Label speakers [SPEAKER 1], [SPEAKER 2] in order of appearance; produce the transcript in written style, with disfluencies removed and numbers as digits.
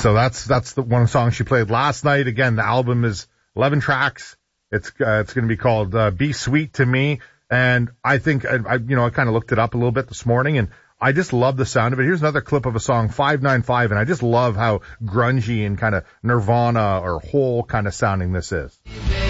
[SPEAKER 1] So that's the one song she played last night. Again, the album is 11 tracks. It's going to be called Be Sweet to Me. And I think, I kind of looked it up a little bit this morning, and I just love the sound of it. Here's another clip of a song, 595, and I just love how grungy and kind of Nirvana or Hole kind of sounding this is.